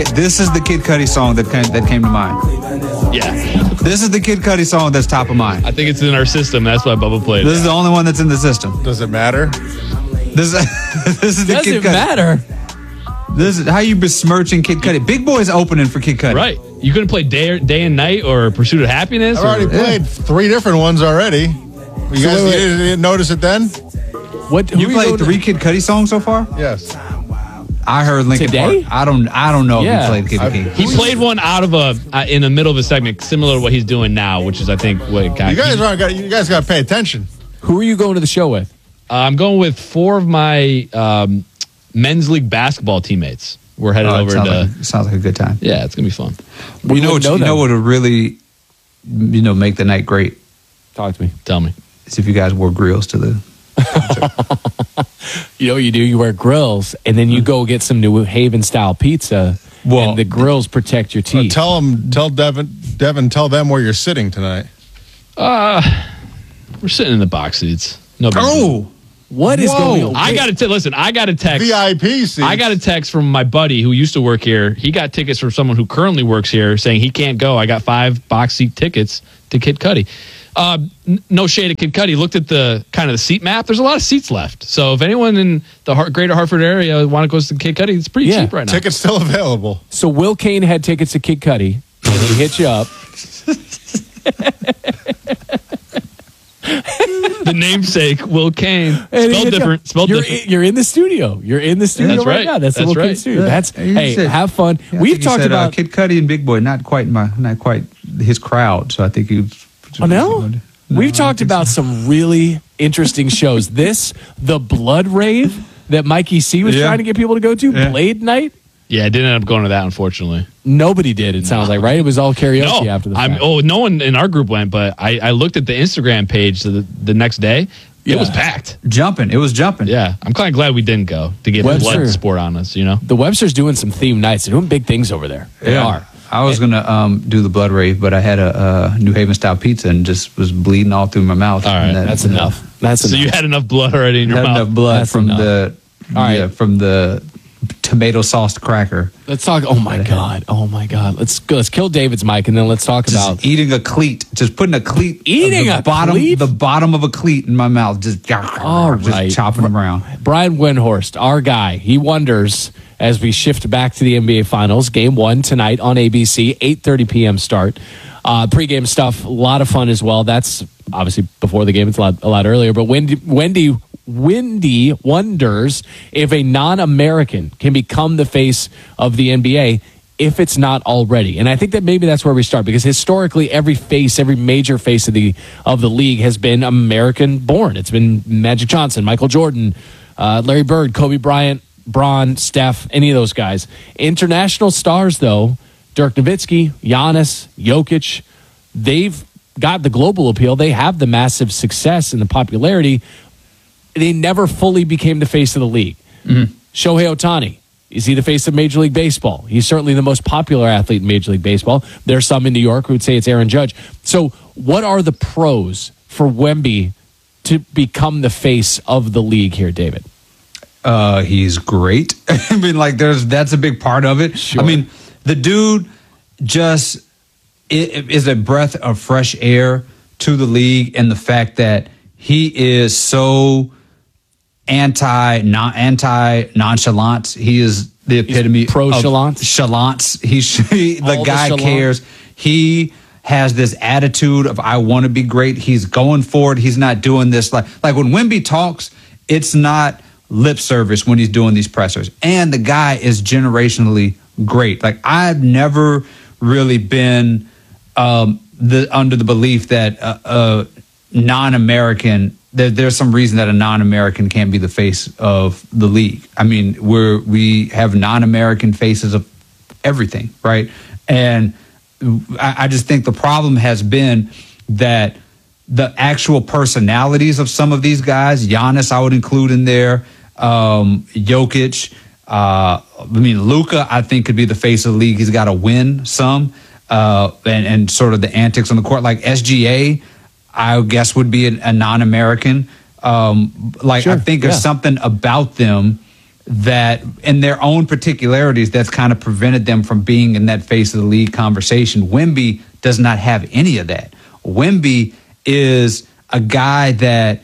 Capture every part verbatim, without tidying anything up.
This is the Kid Cudi song that came, that came to mind. Yeah. This is the Kid Cudi song that's top of mind. I think it's in our system. That's why Bubba played it. This is the only one that's in the system. Does it matter? This, this is the Does Kid it Cudi. matter? This is how you besmirching Kid Cudi. Big Boy's opening for Kid Cudi. Right. You couldn't play Day, day and Night or Pursuit of Happiness? I've already or, played three different ones already. You guys wait, wait. Didn't, didn't notice it then? What? Who You are played going to- three Kid Cudi songs so far? Yes. I heard Linkin Today? Park. I don't. I don't know Yeah. if he played Kid Cudi. He played one out of a uh, in the middle of a segment similar to what he's doing now, which is I think what got. You guys aren't. got- You guys got to pay attention. Who are you going to the show with? Uh, I'm going with four of my um, men's league basketball teammates. We're headed Oh, it over sounds, to. like, sounds like a good time. Yeah, it's gonna be fun. We you know what? wouldn't know You know them. what would really, you know, make the night great Talk to me. Tell me. is if you guys wore grills to the. You know what you do? You wear grills, and then you go get some New Haven style pizza. Well- and the grills protect your Uh, teeth. tell them. Tell Devin. Devin. Tell them where you're sitting tonight. Uh, we're sitting in the box seats. No. big deal. Oh, what is Whoa. going on? I got to listen. I got a text. V I P seats. I got a text from my buddy who used to work here. He got tickets from someone who currently works here saying he can't go. I got five box seat tickets to Kid Cudi. Uh, n- no shade at Kid Cudi. Looked at the kind of the seat map. There's a lot of seats left. So if anyone in the Har- greater Hartford area want to go to Kid Cudi, it's pretty Yeah. cheap right now. Tickets still available. So Will Kane had tickets to Kid Cudi, and he hit you up. The namesake, Will Kane. And he Spelled hit you different. up. Spelled you're, different. in, you're in the studio. You're in the studio That's right, right. now. That's, the That's Will Kane right. studio. Yeah. That's You hey, said- have fun. Yeah, I We've think he talked said, about. uh, Kid Cudi and Big Boy, not quite my, not quite his crowd. So I think he was. Oh no, No, we've I talked don't think about some really interesting shows. This, the Blood Rave that Mikey C was Yeah. trying to get people to go to, Yeah. Blade Night. Yeah, I didn't end up going to that, unfortunately. Nobody did. It sounds like right. It was all karaoke No, after the I'm, fact. oh, no one in our group went, but I, I looked at the Instagram page the, the next day. It Yeah. was packed. Jumping. It was jumping. Yeah, I'm kind of glad we didn't go to get Webster. blood sport on us. You know, The Webster's doing some theme nights. They're doing big things over there. They Yeah. are. I was gonna um, do the blood rave, but I had a, uh New Haven style pizza and just was bleeding all through my mouth. All right, And that- That's enough. That's so enough. you had enough blood already in your Had mouth. enough blood That's from enough. the All right. yeah, from the tomato sauced cracker. Let's talk. Oh my god. Oh my god. Let's go. Let's kill David's mic and then let's talk Just about. eating a cleat, just putting a cleat, Eating of the a bottom, cleat? the bottom of a cleat in my mouth, just, All just right. chopping them around. Brian Windhorst, our guy, he wonders as we shift back to the N B A Finals. Game one tonight on A B C, eight thirty p.m. start. Uh, pre-game stuff, a lot of fun as well. That's obviously before the game. It's a lot, a lot earlier. But Wendy, Wendy, Wendy wonders if a non-American can become the face of the N B A if it's not already. And I think that maybe that's where we start, because historically every face, every major face of the of the league has been American born. It's been Magic Johnson, Michael Jordan, uh, Larry Bird, Kobe Bryant, Bron, Steph, any of those guys. International stars, though, Dirk Nowitzki, Giannis, Jokic, they've got the global appeal. They have the massive success and the popularity. They never fully became the face of the league. Mm-hmm. Shohei Ohtani, is he the face of Major League Baseball? He's certainly the most popular athlete in Major League Baseball. There's some in New York who would say it's Aaron Judge. So what are the pros for Wemby to become the face of the league here, David? Uh, he's great. I mean, like, there's that's a big part of it. Sure. I mean, the dude just i- is a breath of fresh air to the league, and the fact that he is so anti non anti nonchalance. He is the epitome pro-chalance? of chalance. He, he the All the guy chalance. cares. He has this attitude of I want to be great. He's going for it. He's not doing this like like when Wemby talks. It's not lip service when he's doing these pressers. And the guy is generationally great. Like, I've never really been um, the under the belief that a, a non-American, there, there's some reason that a non-American can't be the face of the league. I mean, we're we have non-American faces of everything, right? And I, I just think the problem has been that the actual personalities of some of these guys, Giannis I would include in there, um, Jokic, uh, I mean, Luka, I think could be the face of the league. He's got to win some, uh, and, and sort of the antics on the court. Like S G A, I guess would be a, a non-American. Um, like, Sure, I think yeah. there's something about them that in their own particularities, that's kind of prevented them from being in that face of the league conversation. Wemby does not have any of that. Wemby is a guy that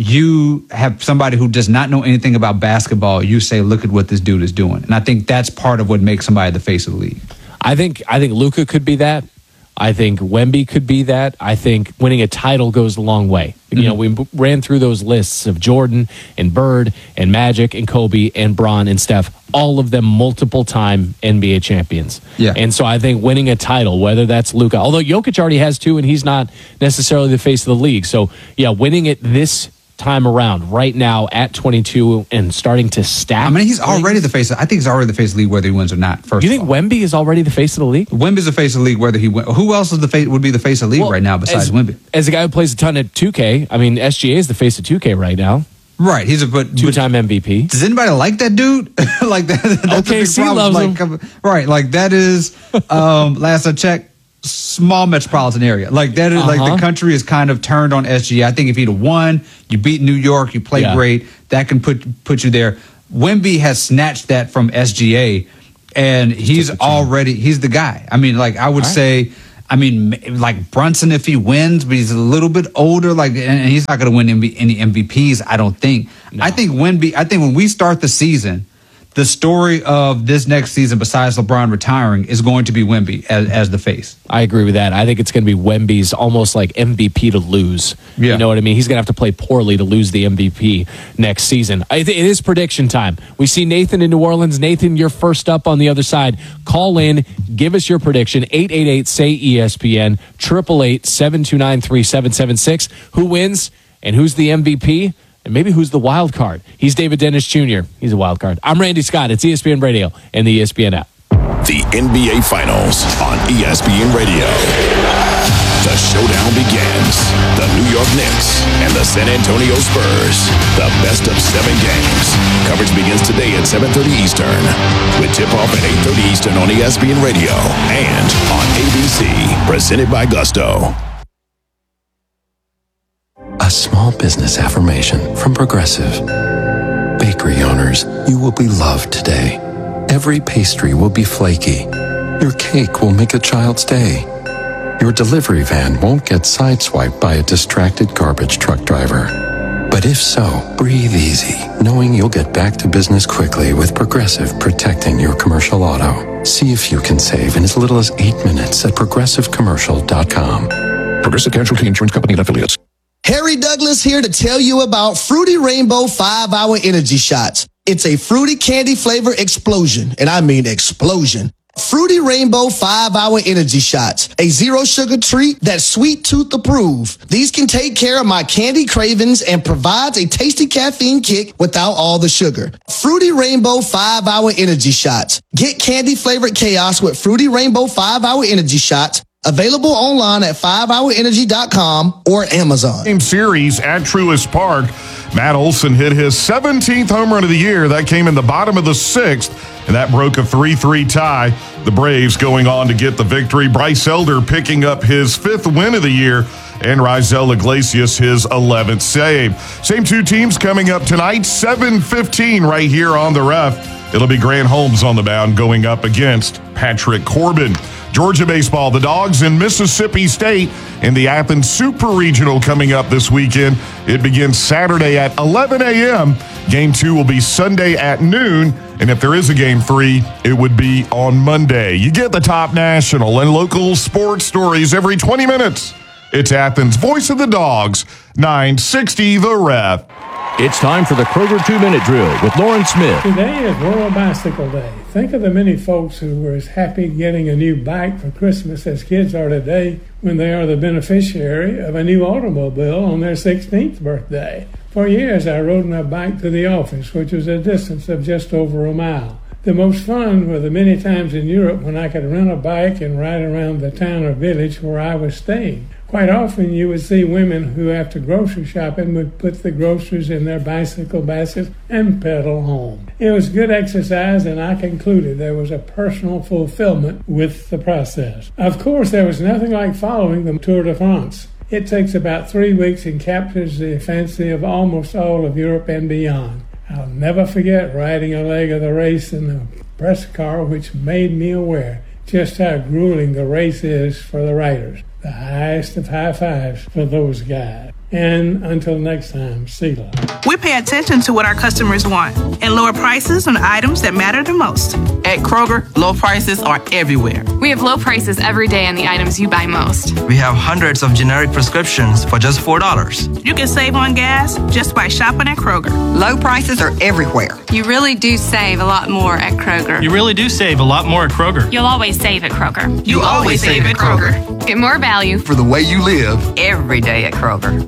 you have somebody who does not know anything about basketball. You say, look at what this dude is doing. And I think that's part of what makes somebody the face of the league. I think I think Luka could be that. I think Wemby could be that. I think winning a title goes a long way. Mm-hmm. You know, we ran through those lists of Jordan and Bird and Magic and Kobe and Bron and Steph, all of them multiple-time N B A champions. Yeah. And so I think winning a title, whether that's Luka, although Jokic already has two and he's not necessarily the face of the league. So, yeah, winning it this time around right now at twenty-two and starting to stack. I mean, he's already the face of, I think he's already the face of the league whether he wins or not. First, you think Wemby is already the face of the league? Wemby's the face of the league whether he wins. Who else is the face, would be the face of the league well, right now besides as, Wemby? As a guy who plays a ton at two K, I mean, S G A is the face of two K right now. Right, he's a but two-time M V P. Does anybody like that dude? Like that? That's O K C loves like, him. Right, like that is. Um, last I checked, small metropolitan area. Like that is uh-huh. like the country is kind of turned on S G A. I think if he'd have won, you beat New York, you play yeah. great, that can put put you there. Wemby has snatched that from S G A, and he's already he's the guy. I mean, like I would right. say. I mean, like Brunson, if he wins, but he's a little bit older, like, and he's not going to win any M V Ps, I don't think. No. I think Wemby, I think when we start the season, the story of this next season, besides LeBron retiring, is going to be Wemby as, as the face. I agree with that. I think it's going to be Wemby's almost like M V P to lose. Yeah. You know what I mean? He's going to have to play poorly to lose the M V P next season. I th- it is prediction time. We see Nathan in New Orleans. Nathan, you're first up on the other side. Call in. Give us your prediction. eight eight eight, S A Y, E S P N, eight eight eight, seven two nine, three seven seven six. Who wins and who's the M V P? And maybe who's the wild card? He's David Dennis Junior He's a wild card. I'm Randy Scott. It's E S P N Radio and the E S P N app. The N B A Finals on E S P N Radio. The showdown begins. The New York Knicks and the San Antonio Spurs. The best of seven games. Coverage begins today at seven thirty Eastern. With tip-off at eight thirty Eastern on E S P N Radio and on A B C. Presented by Gusto. A small business affirmation from Progressive. Bakery owners, you will be loved today. Every pastry will be flaky. Your cake will make a child's day. Your delivery van won't get sideswiped by a distracted garbage truck driver. But if so, breathe easy, knowing you'll get back to business quickly with Progressive protecting your commercial auto. See if you can save in as little as eight minutes at progressive commercial dot com. Progressive Casualty Insurance Company and Affiliates. Harry Douglas here to tell you about Fruity Rainbow five hour Energy Shots. It's a fruity candy flavor explosion, and I mean explosion. Fruity Rainbow five hour Energy Shots, a zero sugar treat that's sweet tooth approved. These can take care of my candy cravings and provides a tasty caffeine kick without all the sugar. Fruity Rainbow five hour Energy Shots. Get candy flavored chaos with Fruity Rainbow five hour Energy Shots. Available online at five hour energy dot com or Amazon. Game series at Truist Park. Matt Olson hit his seventeenth home run of the year. That came in the bottom of the sixth, and that broke a three three tie. The Braves going on to get the victory. Bryce Elder picking up his fifth win of the year, and Raisel Iglesias his eleventh save. Same two teams coming up tonight, seven fifteen right here on the Ref. It'll be Grant Holmes on the mound going up against Patrick Corbin. Georgia baseball, the Dogs in Mississippi State in the Athens Super Regional coming up this weekend. It begins Saturday at eleven a.m. Game two will be Sunday at noon. And if there is a game three, it would be on Monday. You get the top national and local sports stories every twenty minutes. It's Athens' Voice of the Dogs, nine sixty The Ref. It's time for the Kroger two-Minute Drill with Lauren Smith. Today is World Bicycle Day. Think of the many folks who were as happy getting a new bike for Christmas as kids are today when they are the beneficiary of a new automobile on their sixteenth birthday. For years, I rode my bike to the office, which was a distance of just over a mile. The most fun were the many times in Europe when I could rent a bike and ride around the town or village where I was staying. Quite often you would see women who, after grocery shopping, would put the groceries in their bicycle baskets and pedal home. It was good exercise, and I concluded there was a personal fulfillment with the process. Of course, there was nothing like following the Tour de France. It takes about three weeks and captures the fancy of almost all of Europe and beyond. I'll never forget riding a leg of the race in the press car, which made me aware just how grueling the race is for the riders. The highest of high fives for those guys. And until next time, Selah. We pay attention to what our customers want and lower prices on items that matter the most. At Kroger, low prices are everywhere. We have low prices every day on the items you buy most. We have hundreds of generic prescriptions for just four dollars. You can save on gas just by shopping at Kroger. Low prices are everywhere. You really do save a lot more at Kroger. You really do save a lot more at Kroger. You'll always save at Kroger. You, you always save at Kroger. Kroger. Get more value for the way you live every day at Kroger.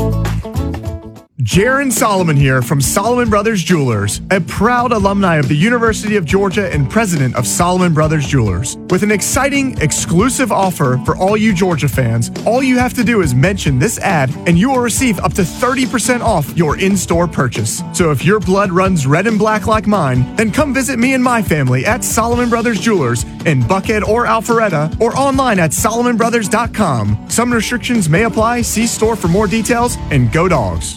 Jaron Solomon here from Solomon Brothers Jewelers, a proud alumni of the University of Georgia and president of Solomon Brothers Jewelers. With an exciting, exclusive offer for all you Georgia fans, all you have to do is mention this ad and you will receive up to thirty percent off your in-store purchase. So if your blood runs red and black like mine, then come visit me and my family at Solomon Brothers Jewelers in Buckhead or Alpharetta or online at solomon brothers dot com. Some restrictions may apply. See store for more details, and go Dogs.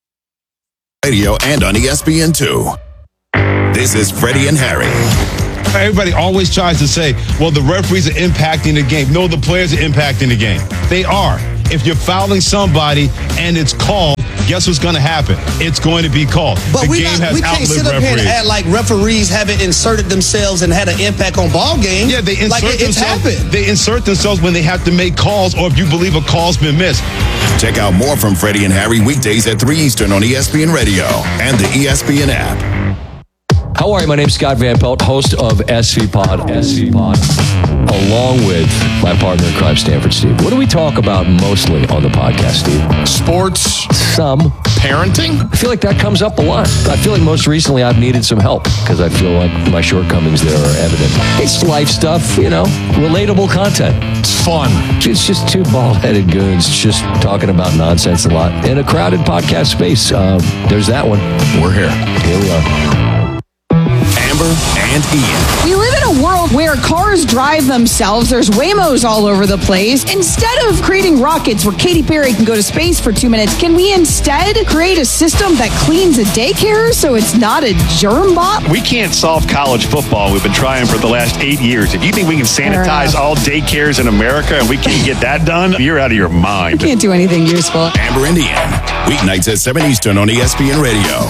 Radio and on E S P N two. This is Freddie and Harry. Everybody always tries to say, well, the referees are impacting the game. No, the players are impacting the game. They are. If you're fouling somebody and it's called, guess what's going to happen? It's going to be called. But the we, game not, has we can't sit up referees. here and act like referees haven't inserted themselves and had an impact on ball games. Yeah, they insert like it, it's themselves. happened. They insert themselves when they have to make calls or if you believe a call's been missed. Check out more from Freddie and Harry weekdays at three Eastern on E S P N Radio and the E S P N app. How are you? My name's Scott Van Pelt, host of S V Pod, S V Pod, along with my partner in crime, Stanford Steve. What do we talk about mostly on the podcast, Steve? Sports. Some. Parenting? I feel like that comes up a lot. I feel like most recently I've needed some help because I feel like my shortcomings there are evident. It's life stuff, you know, relatable content. It's fun. It's just two bald-headed goons just talking about nonsense a lot in a crowded podcast space. Uh, there's that one. We're here. Here we are. Amber and Ian. We live in a world where cars drive themselves. There's Waymos all over the place. Instead of creating rockets where Katy Perry can go to space for two minutes, can we instead create a system that cleans a daycare so it's not a germ bot? We can't solve college football. We've been trying for the last eight years. If you think we can sanitize all daycares in America and we can't get that done, you're out of your mind. We can't do anything useful. Amber and Ian. Weeknights at seven Eastern on E S P N Radio.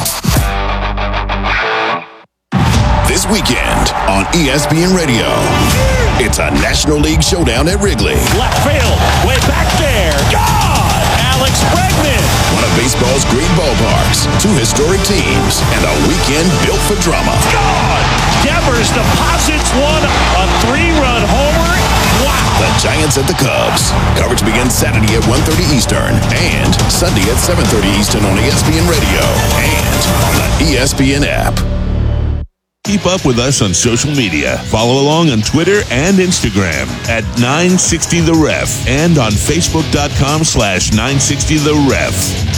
This weekend on E S P N Radio, it's a National League showdown at Wrigley. Left field, way back there. God! Alex Bregman! One of baseball's great ballparks, two historic teams, and a weekend built for drama. God! Devers deposits one, a three-run homer. Wow! The Giants at the Cubs. Coverage begins Saturday at one thirty Eastern and Sunday at seven thirty Eastern on E S P N Radio and on the E S P N app. Keep up with us on social media. Follow along on Twitter and Instagram at nine sixty The Ref and on Facebook.com slash 960 The Ref.